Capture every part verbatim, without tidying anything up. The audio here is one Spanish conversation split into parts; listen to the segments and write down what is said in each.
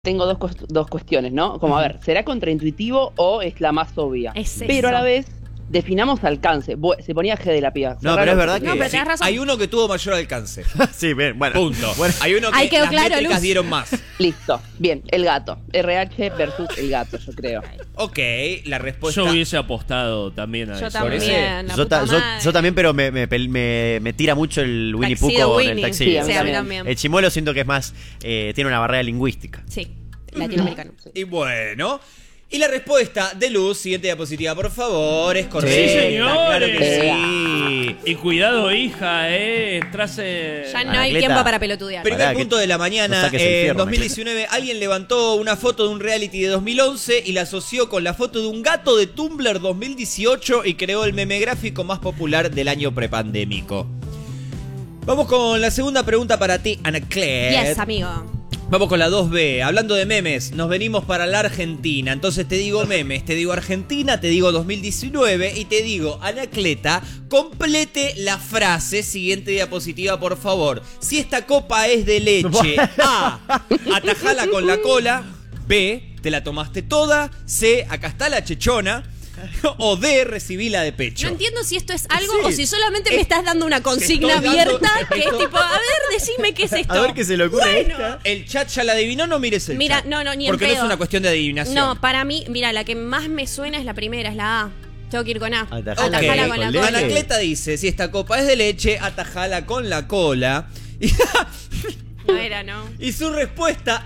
tengo dos, dos cuestiones, ¿no? Como, a ver, ¿será contraintuitivo o es la más obvia? Es eso. Pero a la vez, definamos alcance. Se ponía G de la piba. No, pero es verdad que... No, pero sí, tenés razón. Hay uno que tuvo mayor alcance. sí, bien, bueno. Punto. Bueno. Hay uno que Ahí quedó las claro, métricas Luz. dieron más. Listo. Bien, el gato. R H versus el gato, yo creo. Ok, la respuesta... Yo hubiese apostado también a Yo eso. también, ese- la Yo, ta- puta yo, madre. yo también, pero me, me, me, me tira mucho el Winnie Pooh Taxido con el Winnie. taxi. Sí, a mí Sí, a mí también. también. El chimuelo siento que es más, eh, tiene una barrera lingüística. Sí, latinoamericano. Y bueno... Y la respuesta de Luz, siguiente diapositiva, por favor, es correcta. Sí, señores. Claro que sí. Y cuidado, hija, eh. Entras en... Ya no hay Anacleta. tiempo para pelotudear. Primer Pará, punto que de la no mañana, saques el eh, en fierro, dos mil diecinueve, alguien levantó una foto de un reality de dos mil once y la asoció con la foto de un gato de Tumblr dos mil dieciocho y creó el meme gráfico más popular del año prepandémico. Vamos con la segunda pregunta para ti, Anaclet. Yes, amigo. Vamos con la dos B. Hablando de memes, nos venimos para la Argentina. Entonces te digo memes, te digo Argentina, te digo dos mil diecinueve y te digo, Anacleta, complete la frase. Siguiente diapositiva, por favor. Si esta copa es de leche, A, atajala con la cola. B, te la tomaste toda. C, acá está la chechona. O D, recibila de pecho. No entiendo si esto es algo Sí. o si solamente me Es- estás dando una consigna estoy dando- abierta que es estoy- tipo, a ver, decime qué es esto. A ver qué se le ocurre a Bueno. esta. El chat ya la adivinó, no mires el Mira, chat. no, no, ni en Porque no es pedo. una cuestión de adivinación. No, para mí, mira, la que más me suena es la primera, es la A. Tengo que ir con A. Atajala Ok. Atajala con la con cola. leche. Anacleta dice, si esta copa es de leche, atajala con la cola. Y, No era, ¿no? y su respuesta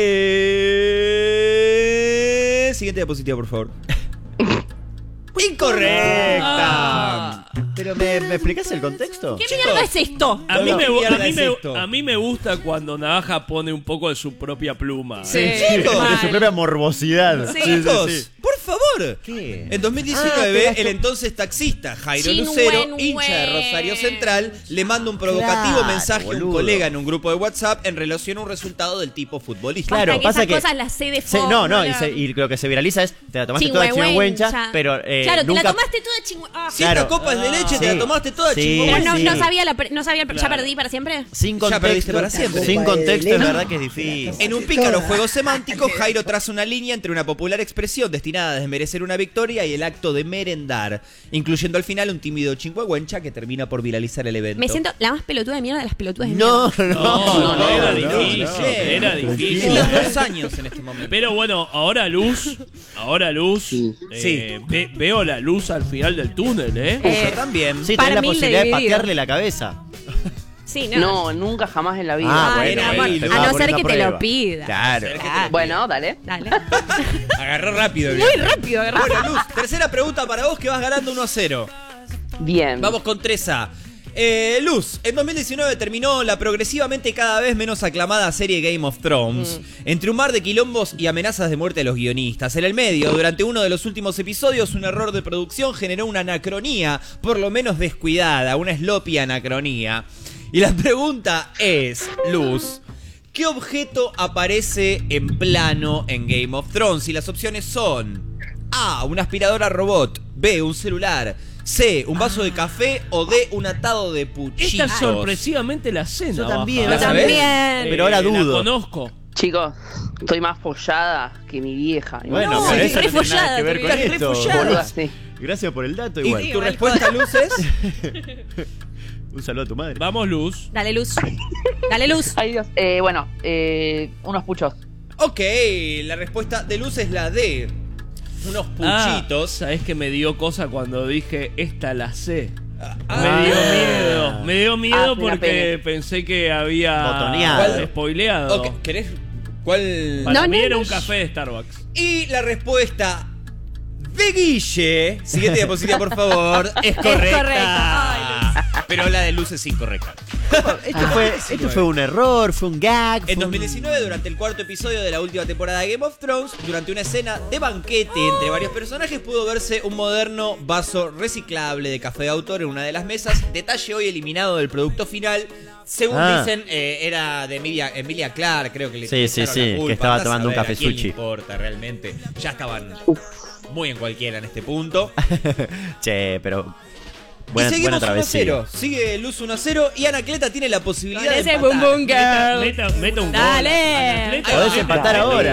es... Siguiente diapositiva, por favor. Incorrecta. Ah. Pero ¿me, ¿me explicás el contexto? ¿Qué Chicos. mierda es esto? A mí, No, me, no, gu- mierda a, mí es me, esto. a mí me gusta cuando Navaja pone un poco de su propia pluma. Sí. ¿eh? Chicos. Mal. De su propia morbosidad. Sí. Chicos, por favor. ¿Qué? En dos mil diecinueve, Ah, te el la- entonces taxista Jairo Chin, Lucero, wen, hincha de wen. Rosario Central, le manda un provocativo Claro, mensaje a un boludo. colega en un grupo de WhatsApp en relación a un resultado del tipo futbolista. Claro, Basta que pasa esas que- cosas las sé de Se- fondo. no, no, y, se- y lo que se viraliza es, te la tomaste toda chingüengüencha, pero eh, Claro, te nunca... la tomaste toda chingüengüencha. Si esta copa es de leche, te Sí. la tomaste toda Sí. chingüengüencha. no, sí. no sabía, la, pre- no sabía, ya Claro. perdí para siempre. Sin Ya contexto, perdiste para siempre. sin contexto es verdad que es difícil. En un pícaro juego semántico, Jairo traza una línea entre una popular expresión destinada a desmerecer una victoria y el acto de merendar, incluyendo al final un tímido chingüengüencha que termina por viralizar el evento. Me siento la más pelotuda de mierda de las pelotudas de No, mierda. no, No, no, era no, difícil, no. era En difícil. los dos años en este momento. Pero bueno, ahora luz, ahora luz, Sí. eh, ve- veo la luz al final del túnel, ¿eh? Eh, Yo también. Sí, Para tenés la mí posibilidad de dividido. patearle la cabeza. Sí, no. No, nunca jamás en la vida. Ah, Ay, bueno, mi bueno, amor, te a estaba no ser poniendo que a te lo prueba. pida. Claro. Ah, Bueno, dale. dale. Agarró rápido. el Muy viejo. rápido, agarrá. Bueno, Luz, tercera pregunta para vos que vas ganando uno a cero. Bien. Vamos con tres A. Eh, Luz, en dos mil diecinueve terminó la progresivamente cada vez menos aclamada serie Game of Thrones. Entre un mar de quilombos y amenazas de muerte de los guionistas. En el medio, durante uno de los últimos episodios, un error de producción generó una anacronía, por lo menos descuidada, una sloppy anacronía. Y la pregunta es, Luz, ¿qué objeto aparece en plano en Game of Thrones? Y las opciones son A, una aspiradora robot, B, un celular, C, un vaso de café o D, un atado de puchitos. Esta es sorpresivamente la cena. Yo también, Baja. ¿La sabés? También. Pero ahora Eh, dudo. La conozco. Chicos, estoy más follada que mi vieja. Bueno, No, pero sí, eso no re tiene nada follada, que ver te con digo, re esto. follada. Boluda, sí. Gracias por el dato ¿Y igual. tu mal respuesta, Luz, es? Un saludo a tu madre. Vamos, Luz. Dale luz. Dale luz. Ay, Dios. Eh, bueno, eh, unos puchos. Ok, la respuesta de Luz es la D. Unos Ah, puchitos. ¿sabés que me dio cosa cuando dije esta la sé? Ah. Me dio miedo. Me dio Ah, miedo me da porque pena. pensé que había Botoneado. spoileado. Ok, ¿querés? ¿Cuál? Para No, mí no, era no. un café de Starbucks. Y la respuesta de Guille, siguiente diapositiva por favor, es correcta. correcta. Pero la de Luz es incorrecta. Esto, fue, esto fue un error, fue un gag. fue En dos un- mil diecinueve, durante el cuarto episodio de la última temporada de Game of Thrones, durante una escena de banquete entre varios personajes, pudo verse un moderno vaso reciclable de café de autor en una de las mesas. Detalle hoy eliminado del producto final. Según Ah. dicen, eh, era de Emilia, Emilia Clarke, creo que le Sí, sí, echaron sí, la que culpa. estaba Andá a tomando un saber, ¿a quién le cafezuchi? importa realmente? Ya estaban muy en cualquiera en este punto. Che, pero Buena, y seguimos buena uno a cero. Sigue Luz uno a cero y Anacleta tiene la posibilidad Con de ese empatar. boom boom girl. Meta, meta un gol. Dale. Anacleta, Podés meta- empatar ahora.